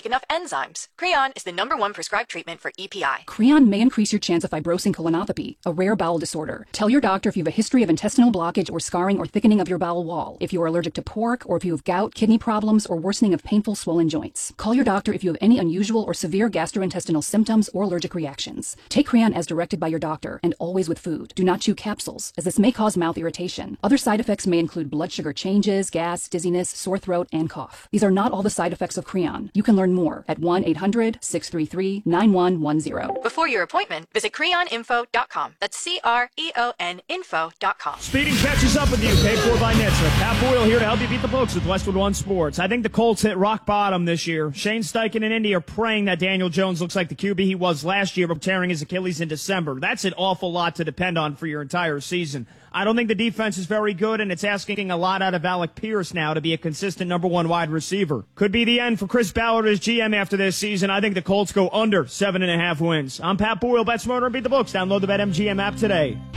make enough enzymes. Creon is the #1 prescribed treatment for EPI. Creon may increase your chance of fibrosing colonopathy, a rare bowel disorder. Tell your doctor if you have a history of intestinal blockage or scarring or thickening of your bowel wall, if you are allergic to pork, or if you have gout, kidney problems, or worsening of painful swollen joints. Call your doctor if you have any unusual or severe gastrointestinal symptoms or allergic reactions. Take Creon as directed by your doctor, and always with food. Do not chew capsules, as this may cause mouth irritation. Other side effects may include blood sugar changes, gas, dizziness, sore throat, and cough. These are not all the side effects of Creon. You can learn more at 1-800-633-9110. Before your appointment, visit creoninfo.com. That's CREON info.com. Speeding catches up with you. Paid for by NHTSA. Pat Boyle here to help you beat the books with Westwood One Sports. I think the Colts hit rock bottom this year. Shane Steichen and Indy are praying that Daniel Jones looks like the QB he was last year, but tearing his Achilles in December. That's an awful lot to depend on for your entire season. I don't think the defense is very good, and it's asking a lot out of Alec Pierce now to be a consistent #1 wide receiver. Could be the end for Chris Ballard as GM after this season. I think the Colts go under 7.5 wins. I'm Pat Boyle. Bet smarter and beat the books. Download the BetMGM app today.